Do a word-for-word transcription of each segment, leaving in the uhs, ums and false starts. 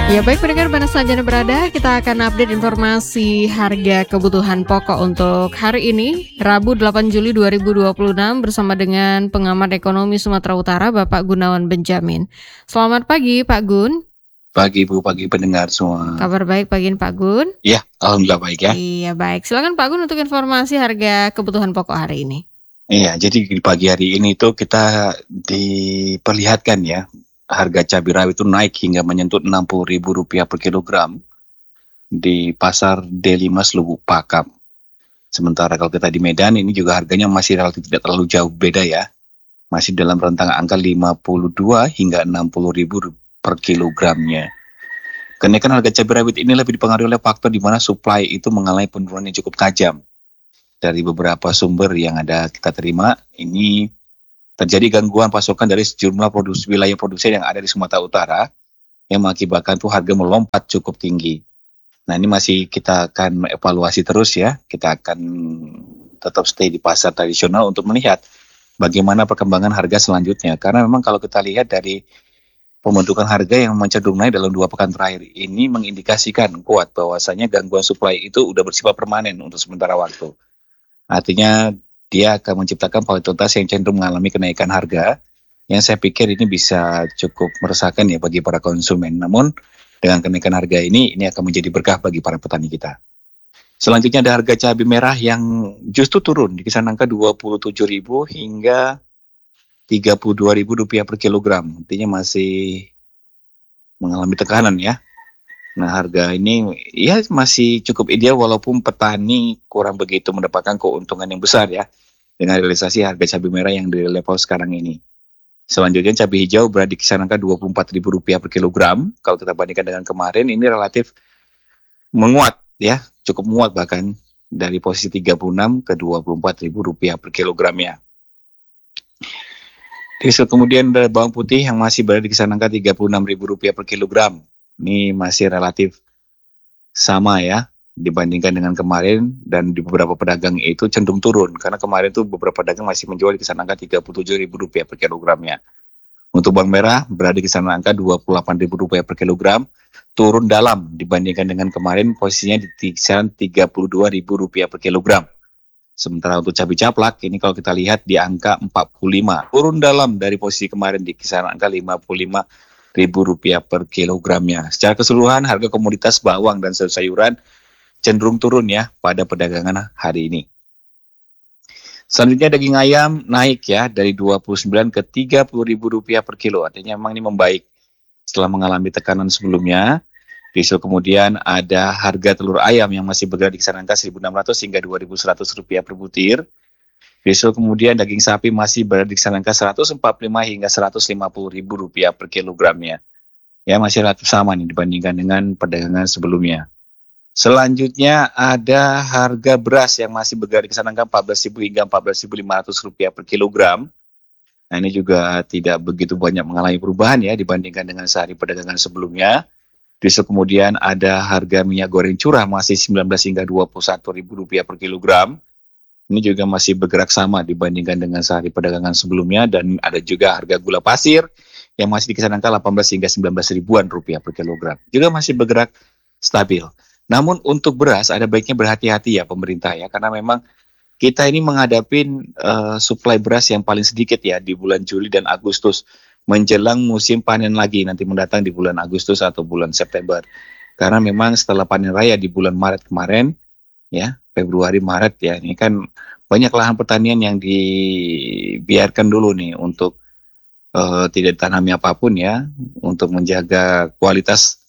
Ya baik pendengar mana saja Anda berada, kita akan update informasi harga kebutuhan pokok untuk hari ini, Rabu delapan Juli dua ribu dua puluh enam bersama dengan pengamat ekonomi Sumatera Utara Bapak Gunawan Benjamin. Selamat pagi Pak Gun. Pagi Bu, pagi pendengar semua. Kabar baik pagi Pak Gun? Iya, alhamdulillah baik ya. Iya baik, silakan Pak Gun untuk informasi harga kebutuhan pokok hari ini. Iya, jadi di pagi hari ini tuh kita diperlihatkan ya, harga cabai rawit itu naik hingga menyentuh enam puluh ribu rupiah per kilogram di pasar D lima Selubuk Pakam. Sementara kalau kita di Medan ini juga harganya masih relatif tidak terlalu jauh beda ya. Masih dalam rentang angka lima puluh dua hingga enam puluh ribu per kilogramnya. Kenaikan harga cabai rawit ini lebih dipengaruhi oleh faktor di mana supply itu mengalami penurunan yang cukup tajam. Dari beberapa sumber yang ada kita terima, ini terjadi gangguan pasokan dari sejumlah produksi wilayah produsen yang ada di Sumatera Utara yang mengakibatkan tuh harga melompat cukup tinggi. Nah ini masih kita akan evaluasi terus ya, kita akan tetap stay di pasar tradisional untuk melihat bagaimana perkembangan harga selanjutnya. Karena memang kalau kita lihat dari pembentukan harga yang cenderung naik dalam dua pekan terakhir ini mengindikasikan kuat bahwasanya gangguan supply itu udah bersifat permanen untuk sementara waktu. Artinya dia akan menciptakan volatilitas yang cenderung mengalami kenaikan harga yang saya pikir ini bisa cukup meresahkan ya bagi para konsumen. Namun dengan kenaikan harga ini, ini akan menjadi berkah bagi para petani kita. Selanjutnya ada harga cabai merah yang justru turun di kisaran angka dua puluh tujuh ribu hingga tiga puluh dua ribu rupiah per kilogram. Artinya masih mengalami tekanan ya. Nah harga ini ya masih cukup ideal walaupun petani kurang begitu mendapatkan keuntungan yang besar ya dengan realisasi harga cabai merah yang di level sekarang ini. Selanjutnya cabai hijau berada di kisaran angka dua puluh empat ribu rupiah per kilogram. Kalau kita bandingkan dengan kemarin ini relatif menguat ya, cukup menguat bahkan dari posisi tiga puluh enam ke dua puluh empat ribu rupiah per kilogramnya. Terus kemudian ada bawang putih yang masih berada di kisaran angka tiga puluh enam ribu rupiah per kilogram. Ini masih relatif sama ya dibandingkan dengan kemarin, dan di beberapa pedagang itu cenderung turun karena kemarin tuh beberapa pedagang masih menjual di kisaran angka tiga puluh tujuh ribu rupiah per kilogramnya. Untuk bawang merah berada di kisaran angka dua puluh delapan ribu rupiah per kilogram, turun dalam dibandingkan dengan kemarin, posisinya di kisaran tiga puluh dua ribu rupiah per kilogram. Sementara untuk cabai caplak ini kalau kita lihat di angka empat puluh lima, turun dalam dari posisi kemarin di kisaran angka lima puluh lima ribu rupiah per kilogramnya. Secara keseluruhan harga komoditas bawang dan sayur-sayuran cenderung turun ya pada perdagangan hari ini. Selanjutnya daging ayam naik ya dari dua puluh sembilan ke tiga puluh ribu rupiah per kilo. Artinya memang ini membaik setelah mengalami tekanan sebelumnya. Besok kemudian ada harga telur ayam yang masih berada di kisaran angka seribu enam ratus hingga dua ribu seratus rupiah per butir. Besok kemudian daging sapi masih berada di kisaran angka seratus empat puluh lima hingga seratus lima puluh ribu rupiah per kilogramnya. Ya masih relatif sama nih dibandingkan dengan perdagangan sebelumnya. Selanjutnya ada harga beras yang masih berada di kisaran angka empat belas ribu hingga empat belas ribu lima ratus rupiah per kilogram. Nah ini juga tidak begitu banyak mengalami perubahan ya dibandingkan dengan sehari perdagangan sebelumnya. Besok kemudian ada harga minyak goreng curah masih sembilan belas hingga dua puluh satu ribu rupiah per kilogram. Ini juga masih bergerak sama dibandingkan dengan sehari perdagangan sebelumnya, dan ada juga harga gula pasir yang masih di kisaran angka delapan belas hingga sembilan belas ribuan rupiah per kilogram. Juga masih bergerak stabil. Namun untuk beras ada baiknya berhati-hati ya pemerintah ya, karena memang kita ini menghadapi uh, suplai beras yang paling sedikit ya di bulan Juli dan Agustus menjelang musim panen lagi nanti mendatang di bulan Agustus atau bulan September. Karena memang setelah panen raya di bulan Maret kemarin ya, Februari Maret ya, ini kan banyak lahan pertanian yang dibiarkan dulu nih untuk uh, tidak ditanami apapun ya, untuk menjaga kualitas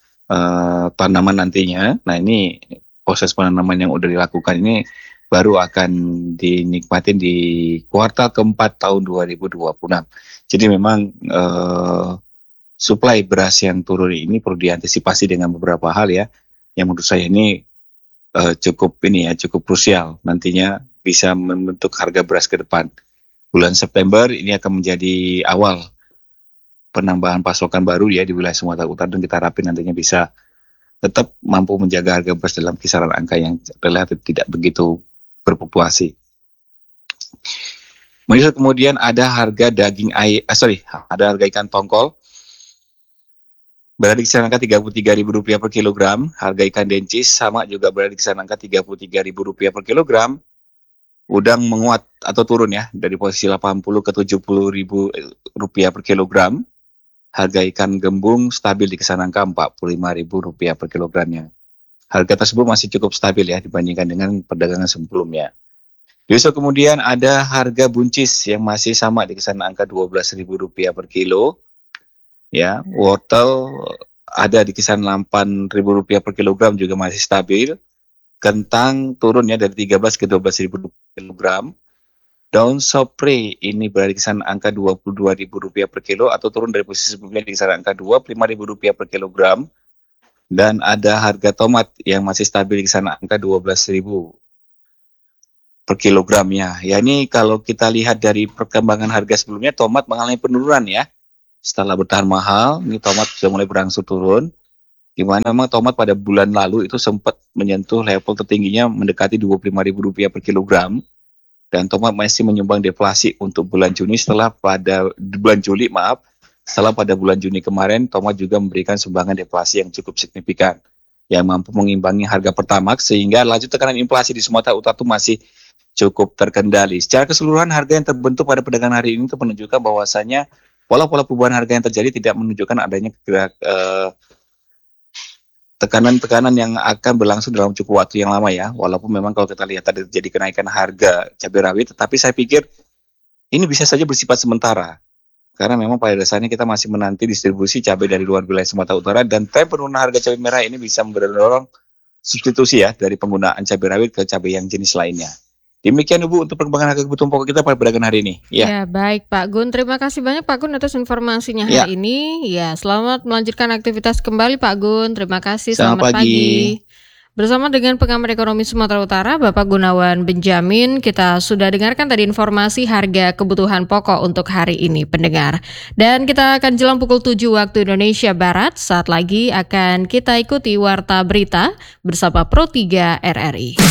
uh, tanaman nantinya. Nah ini proses penanaman yang udah dilakukan ini baru akan dinikmatin di kuartal keempat tahun dua ribu dua puluh enam. Jadi memang uh, suplai beras yang turun ini perlu diantisipasi dengan beberapa hal ya, yang menurut saya ini uh, cukup ini ya cukup krusial nantinya bisa membentuk harga beras ke depan. Bulan September ini akan menjadi awal penambahan pasokan baru ya di wilayah Sumatera Utara, dan kita harapin nantinya bisa tetap mampu menjaga harga beras dalam kisaran angka yang relatif tidak begitu berfluktuasi. Kemudian ada harga daging ayam, eh, sorry, ada harga ikan tongkol berada di kisaran angka tiga puluh tiga ribu rupiah per kilogram. Harga ikan dencis sama juga berada di kisaran angka tiga puluh tiga ribu rupiah per kilogram. Udang menguat atau turun ya dari posisi delapan puluh ke tujuh puluh ribu rupiah per kilogram. Harga ikan gembung stabil di kisaran angka empat puluh lima ribu rupiah per kilogramnya. Harga tersebut masih cukup stabil ya dibandingkan dengan perdagangan sebelumnya. Besok kemudian ada harga buncis yang masih sama di kisaran angka dua belas ribu rupiah per kilo. Ya, wortel ada di kisaran delapan ribu rupiah per kilogram juga masih stabil. Kentang turun ya dari tiga belas ke dua belas ribu rupiah per kilogram. Daun sopre ini berada di kisaran angka dua puluh dua ribu rupiah per kilo atau turun dari posisi sebelumnya di kisaran angka dua puluh lima ribu rupiah per kilogram. Dan ada harga tomat yang masih stabil di kisaran angka dua belas ribu per kilogramnya. Ya, ini kalau kita lihat dari perkembangan harga sebelumnya, tomat mengalami penurunan ya. Setelah bertahan mahal, ini tomat sudah mulai berangsur turun. Gimana memang tomat pada bulan lalu itu sempat menyentuh level tertingginya mendekati dua puluh lima ribu rupiah per kilogram. Dan tomat masih menyumbang deflasi untuk bulan Juni setelah pada bulan Juli maaf, setelah pada bulan Juni kemarin tomat juga memberikan sumbangan deflasi yang cukup signifikan yang mampu mengimbangi harga Pertamax sehingga laju tekanan inflasi di Sumatera Utara itu masih cukup terkendali. Secara keseluruhan harga yang terbentuk pada perdagangan hari ini itu menunjukkan bahwasanya pola-pola perubahan harga yang terjadi tidak menunjukkan adanya gerak eh, tekanan-tekanan yang akan berlangsung dalam cukup waktu yang lama ya. Walaupun memang kalau kita lihat tadi terjadi kenaikan harga cabai rawit, tetapi saya pikir ini bisa saja bersifat sementara. Karena memang pada dasarnya kita masih menanti distribusi cabai dari luar wilayah Sumatera Utara dan tren penurunan harga cabai merah ini bisa mendorong substitusi ya dari penggunaan cabai rawit ke cabai yang jenis lainnya. Demikian Ibu untuk perkembangan harga kebutuhan pokok kita pada perdagangan hari ini. Ya. Ya, baik Pak Gun. Terima kasih banyak Pak Gun atas informasinya Ya. hari ini. Ya, selamat melanjutkan aktivitas kembali Pak Gun. Terima kasih. Selamat Selamat, pagi. pagi. Bersama dengan pengamat ekonomi Sumatera Utara, Bapak Gunawan Benjamin, kita sudah dengarkan tadi informasi harga kebutuhan pokok untuk hari ini, pendengar. Dan kita akan jelang pukul tujuh waktu Indonesia Barat. Saat lagi akan kita ikuti Warta Berita bersama Pro tiga R R I.